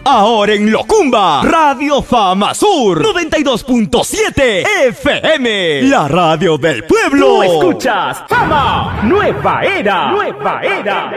Ahora en Locumba, Radio Fama Sur 92.7 FM, la radio del pueblo. Tú escuchas Fama Nueva Era. Nueva Era.